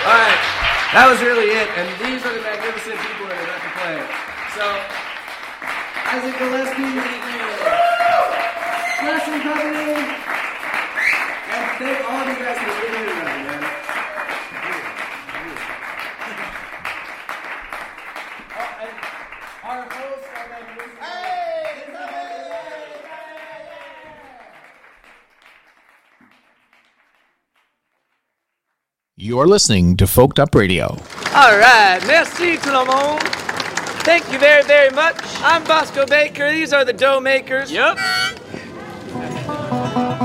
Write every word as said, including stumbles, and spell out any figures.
All right, that was really it, and these are the magnificent people that are about to play. So, Isaac Gillespie, Flashing Company, and thank all of you guys for being here tonight, man. Our hosts are magnificent. You're listening to Folked Up Radio. All right, merci tout le monde. Thank you very, very much. I'm Bosco Baker. These are the Dough Makers. Yep.